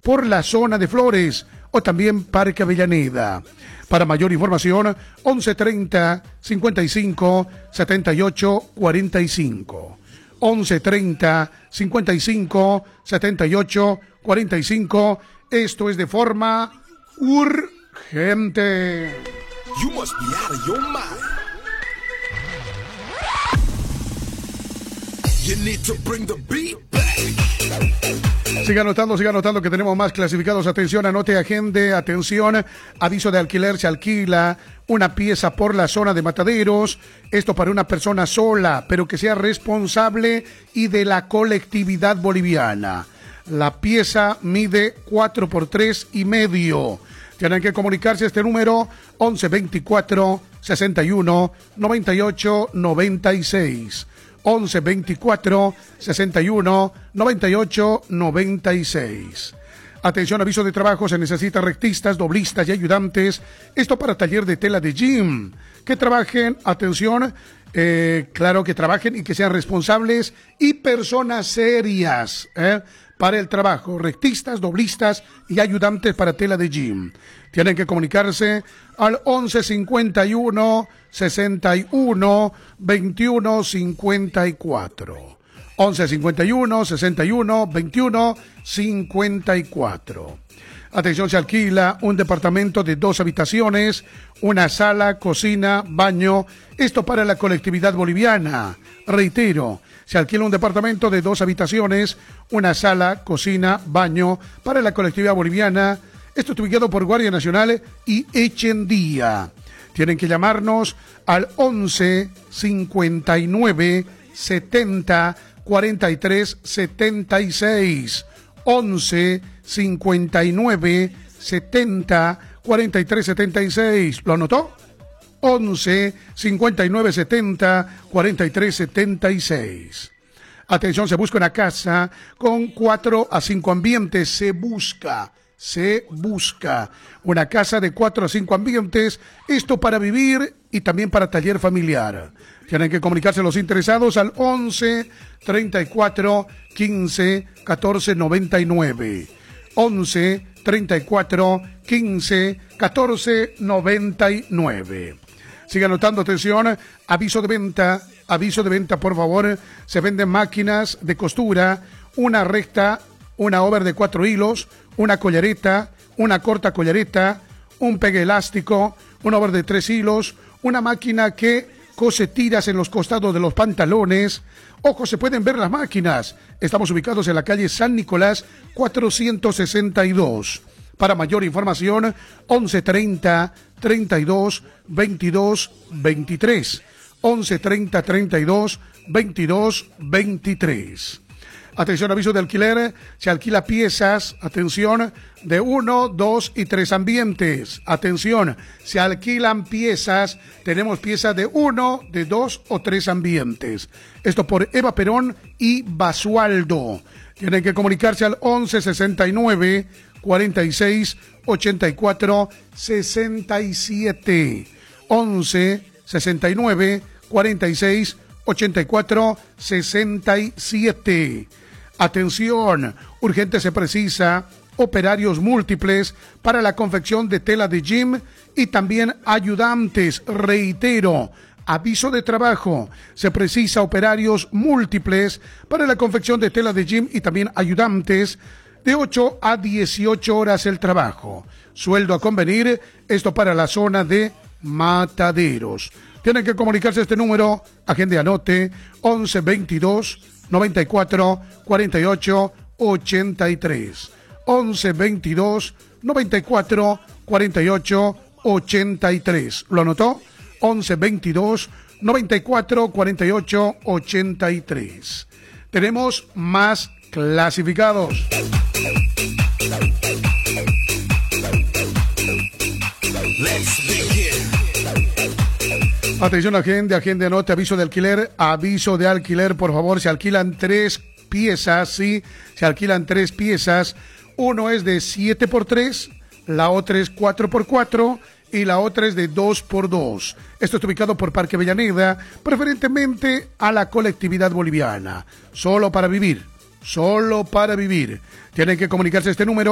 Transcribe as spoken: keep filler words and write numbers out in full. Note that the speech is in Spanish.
por la zona de Flores o también Parque Avellaneda. Para mayor información, once treinta, cincuenta y cinco, setenta y ocho cuarenta y cinco. once treinta, cincuenta y cinco, setenta y ocho cuarenta y cinco. Esto es de forma urgente. You must be out of your mind. You need to bring the beat back. Siga anotando, siga anotando que tenemos más clasificados. Atención, anote, agende, atención. Aviso de alquiler, se alquila una pieza por la zona de Mataderos. Esto para una persona sola, pero que sea responsable y de la colectividad boliviana. La pieza mide cuatro por tres y medio. Tienen que comunicarse a este número once veinticuatro, sesenta y uno, noventa y ocho, noventa y seis. once veinticuatro, sesenta y uno, noventa y ocho, noventa y seis. Atención, aviso de trabajo, se necesita rectistas, doblistas y ayudantes. Esto para taller de tela de gym. Que trabajen, atención, eh, claro que trabajen y que sean responsables y personas serias, ¿eh? Para el trabajo, rectistas, doblistas y ayudantes para tela de gym. Tienen que comunicarse al once cincuenta y uno, sesenta y uno, veintiuno cincuenta y cuatro. once cincuenta y uno, sesenta y uno, veintiuno cincuenta y cuatro. Atención, se alquila un departamento de dos habitaciones, una sala, cocina, baño. Esto para la colectividad boliviana. Reitero, se alquila un departamento de dos habitaciones, una sala, cocina, baño para la colectividad boliviana. Esto está ubicado por Guardia Nacional y Echendía. Tienen que llamarnos al once cincuenta y nueve, setenta, cuarenta y tres, setenta y seis. once cincuenta y nueve, setenta, cuarenta y tres, setenta y seis. ¿Lo anotó? once cincuenta y nueve, setenta, cuarenta y tres, setenta y seis. Atención, se busca una casa con cuatro a cinco ambientes. Se busca, se busca una casa de cuatro a cinco ambientes. Esto para vivir y también para taller familiar. Tienen que comunicarse los interesados al once, treinta y cuatro, quince, catorce, noventa y nueve. once, treinta y cuatro, quince, catorce, noventa y nueve. Siga anotando, atención, aviso de venta, aviso de venta, por favor. Se venden máquinas de costura, una recta, una over de cuatro hilos, una collareta, una corta collareta, un pegue elástico, un over de tres hilos, una máquina que cose tiras en los costados de los pantalones. Ojo, se pueden ver las máquinas. Estamos ubicados en la calle San Nicolás, cuatrocientos sesenta y dos. Para mayor información, once treinta, treinta y dos, veintidós, veintitrés. once treinta, treinta y dos, veintidós, veintitrés. Atención, aviso de alquiler, se alquila piezas, atención, de uno, dos y tres ambientes. Atención, se alquilan piezas, tenemos piezas de uno, de dos o tres ambientes. Esto por Eva Perón y Basualdo. Tienen que comunicarse al once sesenta y nueve, cuarenta y seis, ochenta y cuatro, sesenta y siete. once sesenta y nueve, cuarenta y seis, ochenta y cuatro, sesenta y siete. Atención, urgente se precisa operarios múltiples para la confección de tela de gym y también ayudantes. Reitero, aviso de trabajo, se precisa operarios múltiples para la confección de tela de gym y también ayudantes. De ocho a dieciocho horas el trabajo. Sueldo a convenir, esto para la zona de Mataderos. Tienen que comunicarse a este número, agende, anote, once veintidós, noventa y cuatro, cuarenta y ocho, ochenta y tres. once veintidós, noventa y cuatro, cuarenta y ocho, ochenta y tres. ¿Lo anotó? once veintidós, noventa y cuatro, cuarenta y ocho, ochenta y tres. Tenemos más clasificados. Atención, agente, agente, anote, aviso de alquiler, aviso de alquiler, por favor, se alquilan tres piezas, sí, se alquilan tres piezas, uno es de siete por tres, la otra es cuatro por cuatro y la otra es de dos por dos. Esto está ubicado por Parque Avellaneda, preferentemente a la colectividad boliviana, solo para vivir, solo para vivir. Tienen que comunicarse a este número.